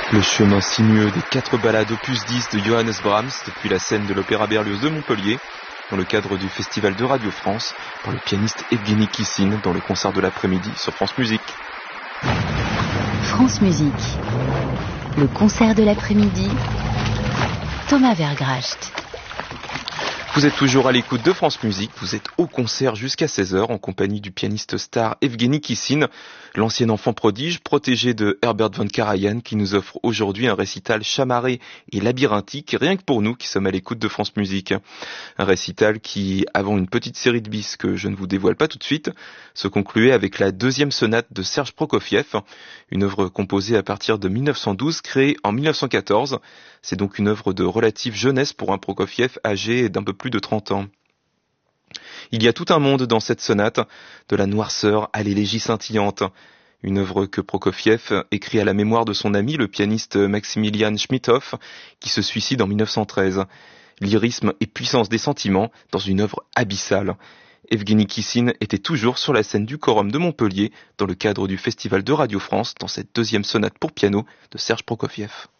Le chemin sinueux des 4 ballades opus 10 de Johannes Brahms depuis la scène de l'Opéra Berlioz de Montpellier, dans le cadre du Festival de Radio France, par le pianiste Evgueni Kissin dans le concert de l'après-midi sur France Musique. France Musique, le concert de l'après-midi, Thomas Vergracht. Vous êtes toujours à l'écoute de France Musique, vous êtes au concert jusqu'à 16h en compagnie du pianiste star Evgueni Kissin, l'ancien enfant prodige protégé de Herbert von Karajan qui nous offre aujourd'hui un récital chamarré et labyrinthique, rien que pour nous qui sommes à l'écoute de France Musique. Un récital qui, avant une petite série de bis que je ne vous dévoile pas tout de suite, se concluait avec la deuxième sonate de Serge Prokofiev, une œuvre composée à partir de 1912, créée en 1914. C'est donc une œuvre de relative jeunesse pour un Prokofiev âgé d'un peu plus de 30 ans. Il y a tout un monde dans cette sonate, de la noirceur à l'élégie scintillante. Une œuvre que Prokofiev écrit à la mémoire de son ami, le pianiste Maximilian Schmidhoff, qui se suicide en 1913. Lyrisme et puissance des sentiments dans une œuvre abyssale. Evgueni Kissin était toujours sur la scène du Quorum de Montpellier dans le cadre du Festival de Radio France dans cette deuxième sonate pour piano de Serge Prokofiev.